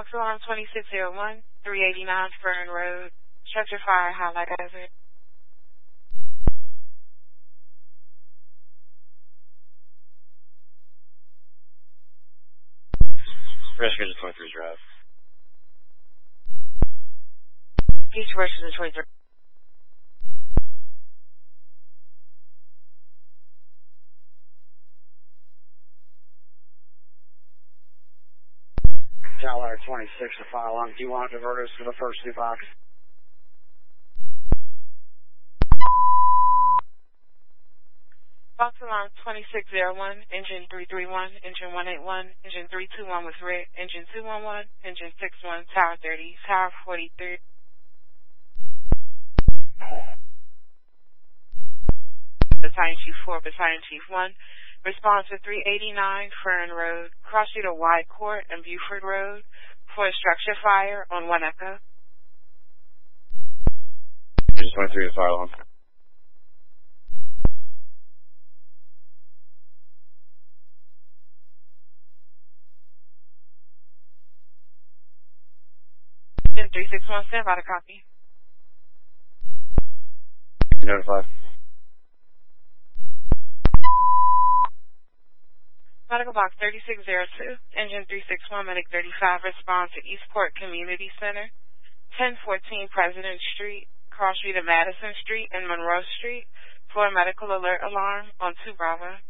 Box alarm 2601, 389 Fern Road. Structure fire, highlight hazard. Rescue to 23 Drive. East versus the 23. Tower 26, the fire alarm. Do you want to divert us to the first two boxes? Box alarm 2601, engine 331, engine 181, engine 321 with red, engine 211, engine 61, tower 30, tower 43. Battalion Chief 4, Battalion Chief 1. Response to 389 Fern Road, cross street of Wide Court and Buford Road for a structure fire on 1 Echo. Engine 23, the fire alarm. Engine 361, stand by to copy. Notify. Medical Box 3602, Engine 361, Medic 35, response to Eastport Community Center, 1014 President Street, cross street of Madison Street and Monroe Street, for a medical alert alarm on 2 Bravo.